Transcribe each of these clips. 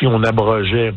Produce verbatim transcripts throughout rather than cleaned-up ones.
si on abrogeait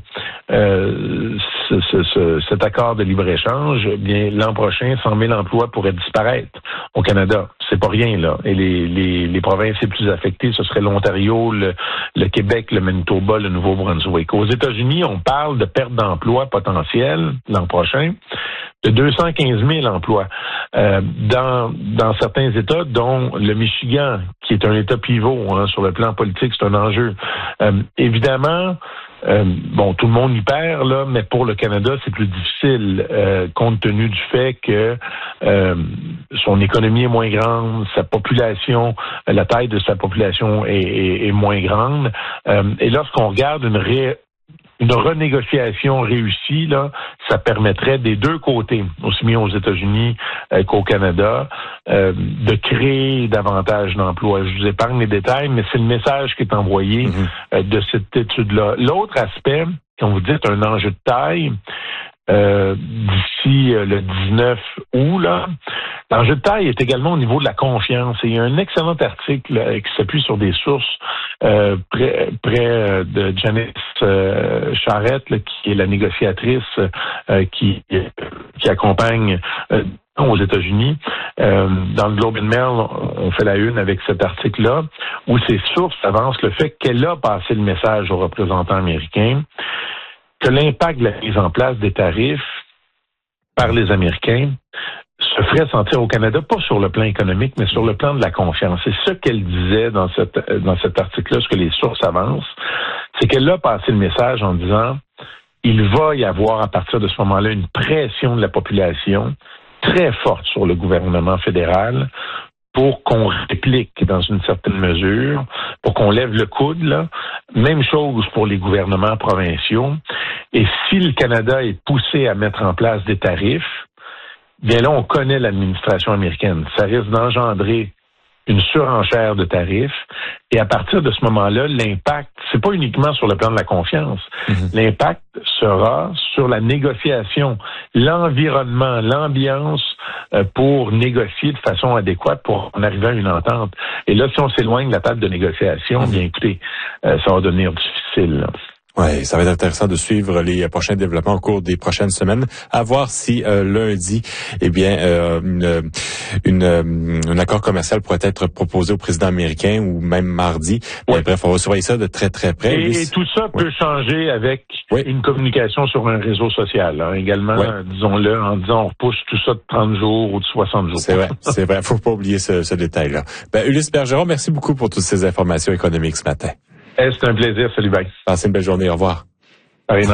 euh, ce, ce, ce, cet accord de libre-échange, eh bien l'an prochain, cent mille emplois pourraient disparaître au Canada. C'est pas rien, là. Et les, les, les provinces les plus affectées, ce serait l'Ontario, le, le Québec, le Manitoba, le Nouveau-Brunswick. Aux États-Unis, on parle de perte d'emplois potentielle l'an prochain de deux cent quinze mille emplois euh, dans dans certains États, dont le Michigan, qui est un État pivot hein, sur le plan politique, c'est un enjeu. Euh, évidemment, euh, bon, tout le monde y perd, là, mais pour le Canada, c'est plus difficile euh, compte tenu du fait que euh, son économie est moins grande, sa population, la taille de sa population est, est, est moins grande. Euh, et lorsqu'on regarde une ré Une renégociation réussie, là, ça permettrait des deux côtés, aussi bien aux États-Unis euh, qu'au Canada, euh, de créer davantage d'emplois. Je vous épargne les détails, mais c'est le message qui est envoyé mm-hmm. euh, de cette étude-là. L'autre aspect, comme vous dites, un enjeu de taille, euh, d'ici euh, le dix-neuf août, là, l'enjeu de taille est également au niveau de la confiance. Et il y a un excellent article là, qui s'appuie sur des sources euh, près, près de Janice euh, Charette, là, qui est la négociatrice euh, qui, qui accompagne euh, aux États-Unis. Euh, dans le Globe and Mail, on fait la une avec cet article-là, où ces sources avancent le fait qu'elle a passé le message aux représentants américains que l'impact de la mise en place des tarifs par les Américains se ferait sentir au Canada, pas sur le plan économique, mais sur le plan de la confiance. C'est ce qu'elle disait dans, cette, dans cet article-là, ce que les sources avancent, c'est qu'elle a passé le message en disant il va y avoir à partir de ce moment-là une pression de la population très forte sur le gouvernement fédéral pour qu'on réplique dans une certaine mesure, pour qu'on lève le coude, là. Même chose pour les gouvernements provinciaux. Et si le Canada est poussé à mettre en place des tarifs, bien là, on connaît l'administration américaine. Ça risque d'engendrer une surenchère de tarifs. Et à partir de ce moment-là, l'impact, c'est pas uniquement sur le plan de la confiance. Mm-hmm. L'impact sera sur la négociation, l'environnement, l'ambiance euh, pour négocier de façon adéquate pour en arriver à une entente. Et là, si on s'éloigne de la table de négociation, mm-hmm. bien écoutez, euh, ça va devenir difficile, là. Ouais, ça va être intéressant de suivre les prochains développements au cours des prochaines semaines, à voir si euh, lundi, eh bien, euh, une, une, euh, un accord commercial pourrait être proposé au président américain ou même mardi. Oui. Mais bref, on va surveiller ça de très très près. Et, et tout ça oui. peut changer avec oui. une communication sur un réseau social. Hein. Également, oui. disons-le, en disant on repousse tout ça de trente jours ou de soixante jours. C'est vrai, c'est vrai. Faut pas oublier ce, ce détail-là. Ben, Ulysse Bergeron, merci beaucoup pour toutes ces informations économiques ce matin. Eh, c'est un plaisir. Salut, bye. Passez une belle journée. Au revoir. Arina.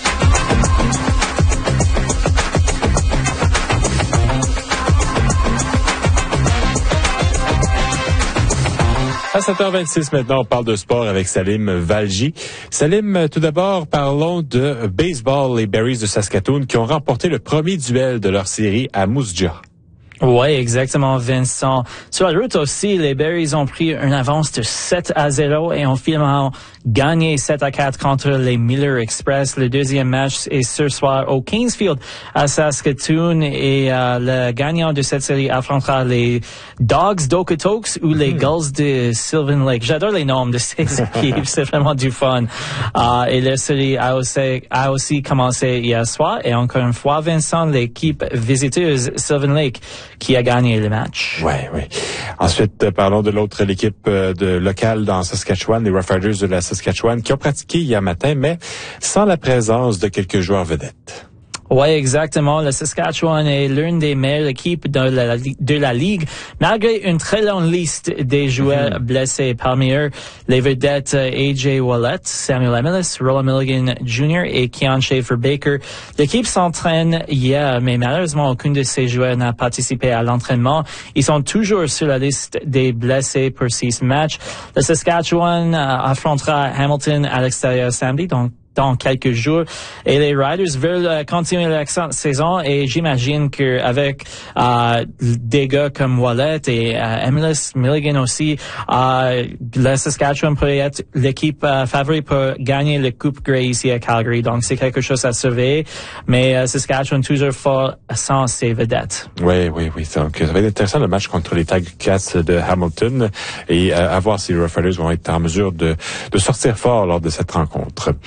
À sept heures vingt-six maintenant, on parle de sport avec Salim Valji. Salim, tout d'abord, parlons de baseball. Les Berries de Saskatoon qui ont remporté le premier duel de leur série à Moose Jaw. Ouais, exactement, Vincent. Sur la route aussi, les Berries ont pris une avance de sept à zéro et ont finalement gagné sept à quatre contre les Miller Express. Le deuxième match est ce soir au Kingsfield à Saskatoon et euh, le gagnant de cette série affrontera les Dogs d'Okotoks ou les Gulls de Sylvan Lake. J'adore les noms de ces équipes, c'est vraiment du fun. Euh, et la série a aussi, a aussi commencé hier soir et encore une fois, Vincent, l'équipe visiteuse Sylvan Lake qui a gagné le match. Oui, oui. Ensuite, euh, parlons de l'autre, l'équipe euh, de locale dans Saskatchewan, les Rough Riders de la Saskatchewan, qui ont pratiqué hier matin, mais sans la présence de quelques joueurs vedettes. Oui, exactement. Le Saskatchewan est l'une des meilleures équipes de la, de la Ligue, malgré une très longue liste des joueurs mm-hmm. blessés. Parmi eux, les vedettes A J Wallet, Samuel Emilus, Roland Milligan Junior et Keon Schaefer-Baker. L'équipe s'entraîne hier, mais malheureusement, aucun de ces joueurs n'a participé à l'entraînement. Ils sont toujours sur la liste des blessés pour six matchs. Le Saskatchewan affrontera Hamilton à l'extérieur samedi, donc dans quelques jours. Et les Riders veulent euh, continuer l'excellente saison et j'imagine qu'avec euh, des gars comme Wallet et euh, Emilus Milligan aussi, euh, le Saskatchewan pourrait être l'équipe euh, favorite pour gagner le Coupe Grey ici à Calgary. Donc, c'est quelque chose à surveiller. Mais euh, Saskatchewan toujours fort sans ses vedettes. Oui, oui, oui. Donc, ça va être intéressant le match contre les Ticats de Hamilton et euh, à voir si les Rough Riders vont être en mesure de, de sortir fort lors de cette rencontre.